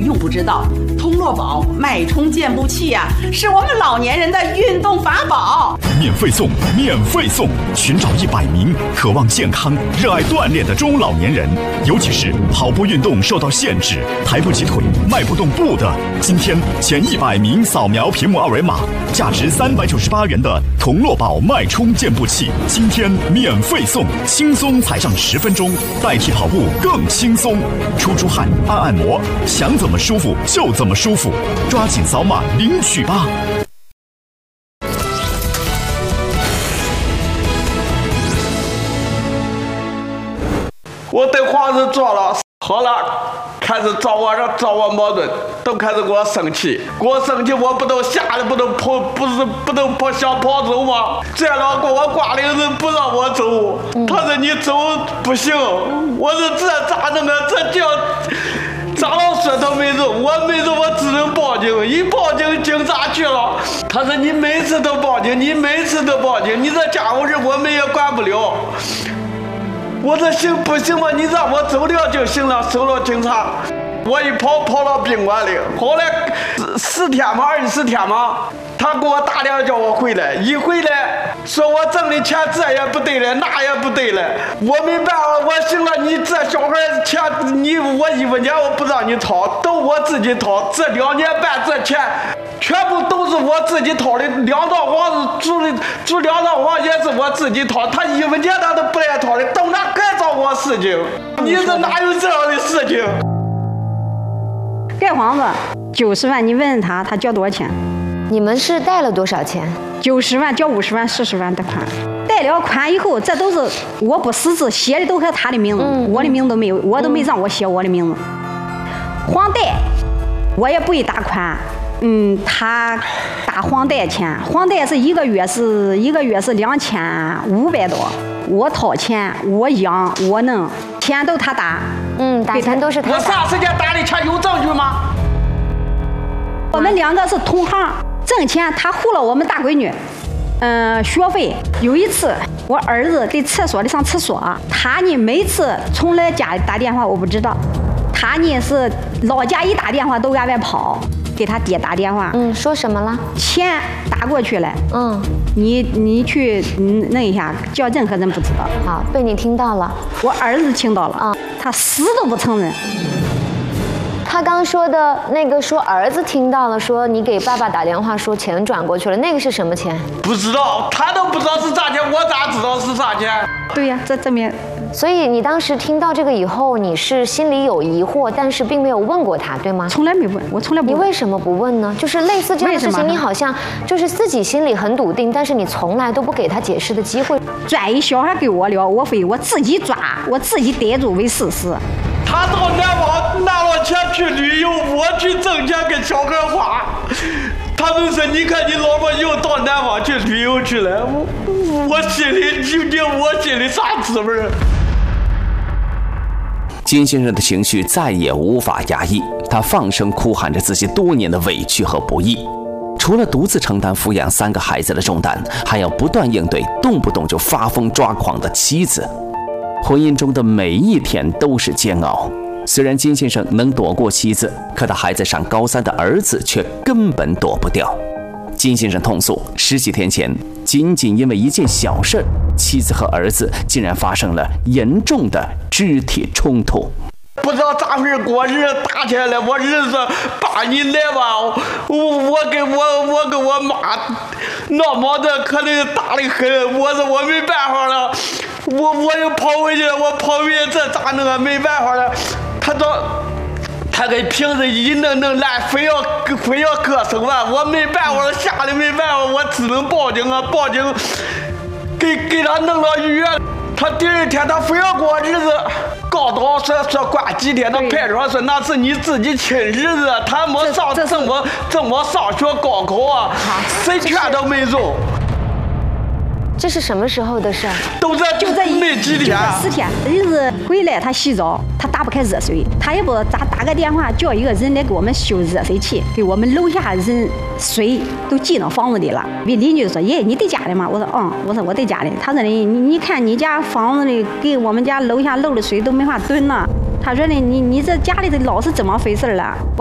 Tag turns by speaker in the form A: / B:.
A: 用不知道，通络宝脉冲健步器啊，是我们老年人的运动法宝。
B: 免费送，免费送！寻找100名渴望健康、热爱锻炼的中老年人，尤其是跑步运动受到限制、抬不起腿、迈不动步的，今天前100名扫描屏幕2维码，价值398元的通络宝脉冲健步器，今天免费送，轻松踩上10分钟，代替跑步更轻松。出汗、按摩，想怎么舒服就怎么舒服，抓紧扫码领取吧！
C: 我对皇上做了好了，开始找我矛盾，都开始给我生气，我不都吓得不能跑想跑走吗？这老给我挂铃子不让我走，他说你走不行，我说这咋弄啊？这叫张老师都没走，我没走，我只能报警，一报警警察去了，他说你每次都报警，你这家伙事我们也管不了。我说行不行嘛？你让我走了就行了，收了警察，我一跑到宾馆里，后来10天嘛，24天嘛，他给我打电话叫我回来，一回来说我挣的钱这也不对了，那也不对了，我没办法，我行了，你这小孩钱我1分钱我不让你掏，都我自己掏，这2年半这钱全部都是我自己掏的，2套房子住2套房也是我自己掏，他1分钱他都不来掏的，都拿该找我事情，你这哪有这样的事情？
D: 盖房子90万，你问问他交多少钱？
E: 你们是贷了多少钱
D: ？90万，交50万、40万的款。贷了款以后，这都是我不识字，写的都是他的名字，我的名字都没有，我都没让我写我的名字。黄贷我也不会打款。他打黄贷钱，黄贷是一个月是2500多，我掏钱，我养，我弄，钱都他打，
E: 打钱都是他打。
C: 我啥时间打的钱有证据吗？
D: 我们2个是同行，挣钱，他糊了我们大闺女，学费。有一次我儿子在厕所里上厕所，他呢每次从来家里打电话我不知道，他呢是老家一打电话都往外跑。给他爹打电话，
E: 说什么了？钱
D: 打过去了，你去弄一下，叫任何人不知道。
E: 好，被你听到了，
D: 我儿子听到了，他死都不承认。
E: 他刚说的那个说儿子听到了，说你给爸爸打电话说钱转过去了，那个是什么钱？
C: 不知道，他都不知道是啥钱，我咋知道是啥钱？
D: 对呀，这面。
E: 所以你当时听到这个以后，你是心里有疑惑，但是并没有问过他，对吗？
D: 从来没问，我从来不问。
E: 你为什么不问呢？就是类似这样的事情，你好像就是自己心里很笃定，但是你从来都不给他解释的机会。
D: 转一小孩给我了，我自己抓，我自己逮住为事实。
C: 他到南方拿了钱去旅游，我去挣钱给小孩花。他们说：“你看你老婆又到南方去旅游去了。”我心里啥滋味？
F: 金先生的情绪再也无法压抑，他放声哭喊着自己多年的委屈和不易。除了独自承担抚养3个孩子的重担，还要不断应对动不动就发疯抓狂的妻子。婚姻中的每一天都是煎熬。虽然金先生能躲过妻子，可他还在上高3的儿子却根本躲不掉。金先生痛诉，10几天前，仅因为一件小事，妻子和儿子竟然发生了严重的肢体冲突。
C: 不知道咋回事，给我儿子打起来了。我儿子说：“爸，你来吧，我跟我妈闹矛盾，可能打得很。”我说我没办法了，我又跑回去了。我跑回去这咋弄啊？没办法了。他跟平时一弄烂，非要割手腕，我没办法了，吓得没办法，我只能报警啊！报警，给他弄到医院。他第2天他非要给我儿子告倒，说关几天。他派出所说那是你自己亲儿子，他没上这么上学高考啊，谁劝都没中。
E: 这是什么时候的事儿？
C: 就这没几天
D: ，10天。儿子回来他洗澡，他打不开热水，他也不知道咋打个电话叫一个人来给我们修热水器，给我们楼下人水都进到房子里了。邻居说：“爷，你在家里吗？”我说：“我说我在家里。”他说：“你看你家房子里给我们家楼下漏的水都没法蹲了。”他说：“你这家里头老是怎么回事了？”